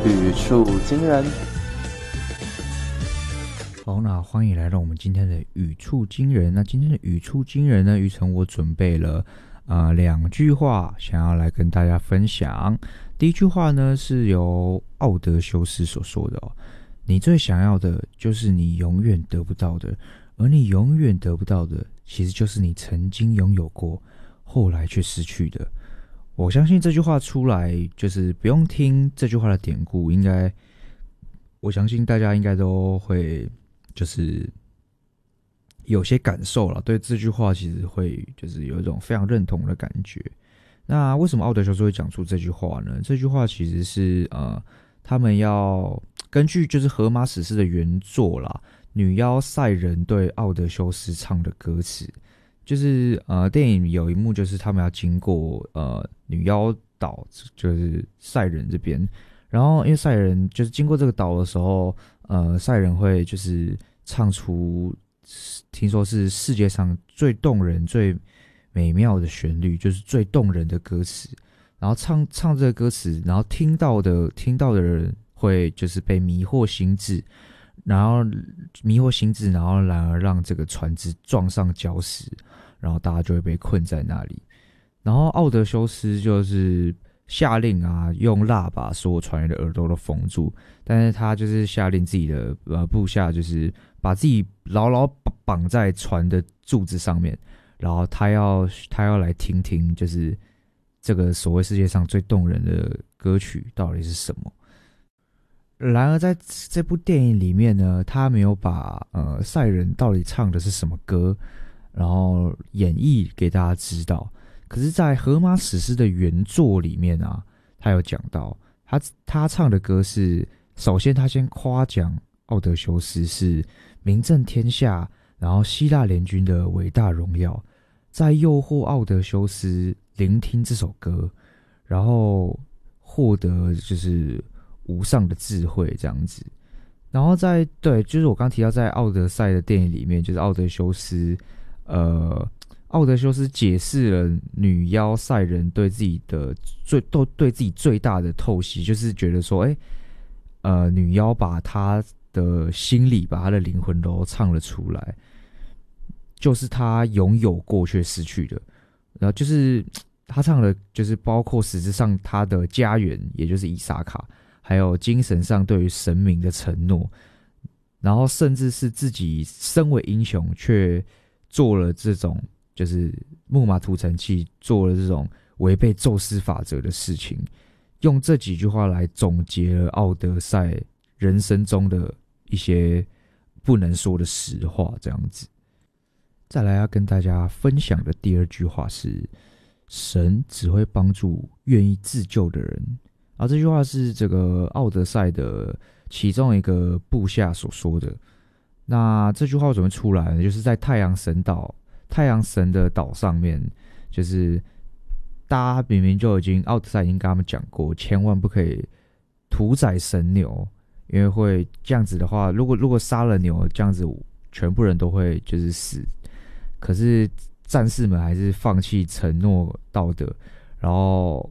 语触惊人。 好，那欢迎来到我们今天的语触惊人。那今天的语触惊人呢，玉成我准备了2句话，想要来跟大家分享。第一句话呢，是由奥德修斯所说的你最想要的就是你永远得不到的，而你永远得不到的，其实就是你曾经拥有过，后来却失去的。我相信这句话出来，就是不用听这句话的典故，我相信大家应该都会就是有些感受了，对这句话其实会就是有一种非常认同的感觉。那为什么奥德修斯会讲出这句话呢？这句话其实是他们要根据就是荷马史诗的原作啦，女妖赛人对奥德修斯唱的歌词。就是电影有一幕就是他们要经过女妖岛，就是赛人这边，然后因为赛人就是经过这个岛的时候，赛人会就是唱出听说是世界上最动人、最美妙的旋律，就是最动人的歌词。然后唱这个歌词，然后听到的人会就是被迷惑心智，然后然而让这个船只撞上礁石，然后大家就会被困在那里。然后奥德修斯就是下令用蜡把所有船员的耳朵都封住，但是他就是下令自己的部下就是把自己牢牢绑在船的柱子上面，然后他要来听听，就是这个所谓世界上最动人的歌曲到底是什么。然而在这部电影里面呢，他没有把赛人到底唱的是什么歌，然后演绎给大家知道。可是在荷马史诗的原作里面他有讲到他唱的歌是，首先他先夸奖奥德修斯是名震天下，然后希腊联军的伟大荣耀，再诱惑奥德修斯聆听这首歌，然后获得就是无上的智慧这样子。然后就是我刚提到在奥德赛的电影里面，就是奥德修斯解释了女妖赛人对自己最大的透析，就是觉得说女妖把她的心里把她的灵魂都唱了出来，就是她拥有过却失去的。然后就是她唱的就是包括实质上她的家园，也就是伊萨卡，还有精神上对于神明的承诺，然后甚至是自己身为英雄却做了这种就是木马屠城器，做了这种违背宙斯法则的事情。用这几句话来总结了奥德赛人生中的一些不能说的实话这样子。再来要跟大家分享的第2句话是，神只会帮助愿意自救的人。这句话是这个奥德赛的其中一个部下所说的。那这句话怎么出来呢？就是在太阳神的岛上面，就是大家明明就奥德赛已经跟他们讲过，千万不可以屠宰神牛，因为会这样子的话，如果杀了牛，这样子全部人都会就是死。可是战士们还是放弃承诺道德，然后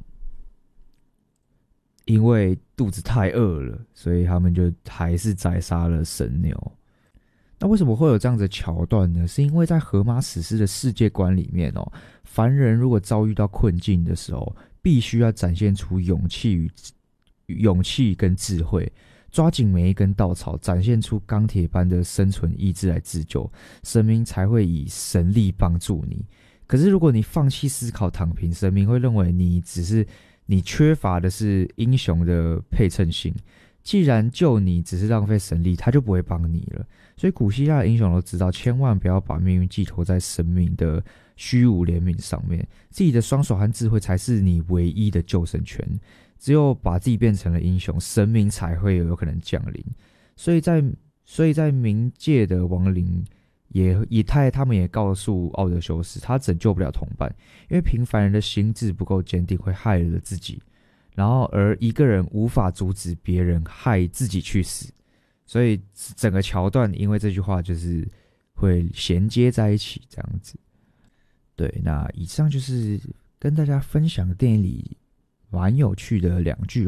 因为肚子太饿了，所以他们就还是宰杀了神牛。那为什么会有这样的桥段呢？是因为在荷马史诗的世界观里面凡人如果遭遇到困境的时候，必须要展现出勇气跟智慧，抓紧每一根稻草，展现出钢铁般的生存意志来自救，神明才会以神力帮助你。可是如果你放弃思考躺平，神明会认为你缺乏的是英雄的配称性，既然救你只是浪费神力，他就不会帮你了。所以古希腊的英雄都知道，千万不要把命运寄托在神明的虚无怜悯上面，自己的双手和智慧才是你唯一的救生圈。只有把自己变成了英雄，神明才会有可能降临。所以在冥界的亡灵他们也告诉奥德修斯，他拯救不了同伴，因为平凡人的心智不够坚定，会害了自己。然后而一个人无法阻止别人害自己去死。所以整个桥段因为这句话就是会衔接在一起这样子。对，那以上就是跟大家分享电影里蛮有趣的2句